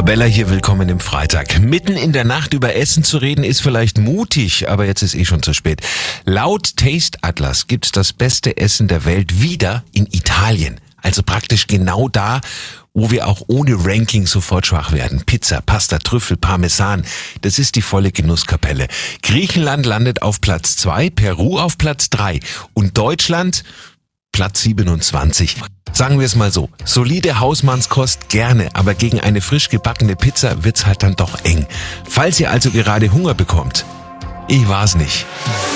Arabella hier, willkommen im Freitag. Mitten in der Nacht über Essen zu reden ist vielleicht mutig, aber jetzt ist schon zu spät. Laut Taste Atlas gibt's das beste Essen der Welt wieder in Italien. Also praktisch genau da, wo wir auch ohne Ranking sofort schwach werden. Pizza, Pasta, Trüffel, Parmesan, das ist die volle Genusskapelle. Griechenland landet auf Platz 2, Peru auf Platz 3 und Deutschland Platz 27. Sagen wir es mal so, solide Hausmannskost gerne, aber gegen eine frisch gebackene Pizza wird's halt dann doch eng. Falls ihr also gerade Hunger bekommt, ich war's nicht.